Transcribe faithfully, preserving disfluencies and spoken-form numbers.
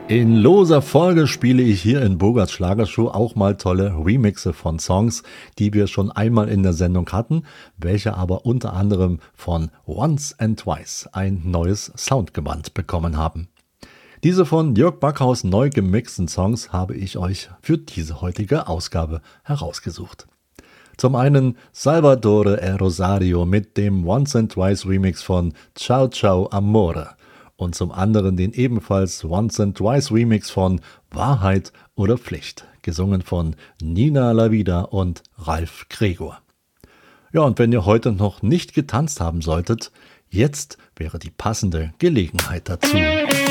In loser Folge spiele ich hier in Bogarts Schlagershow auch mal tolle Remixe von Songs, die wir schon einmal in der Sendung hatten, welche aber unter anderem von Once and Twice ein neues Soundgewand bekommen haben. Diese von Jörg Backhaus neu gemixten Songs habe ich euch für diese heutige Ausgabe herausgesucht. Zum einen Salvatore e Rosario mit dem Once and Twice Remix von Ciao Ciao Amore und zum anderen den ebenfalls Once and Twice Remix von Wahrheit oder Pflicht, gesungen von Nina Lavida und Ralf Gregor. Ja, und wenn ihr heute noch nicht getanzt haben solltet, jetzt wäre die passende Gelegenheit dazu.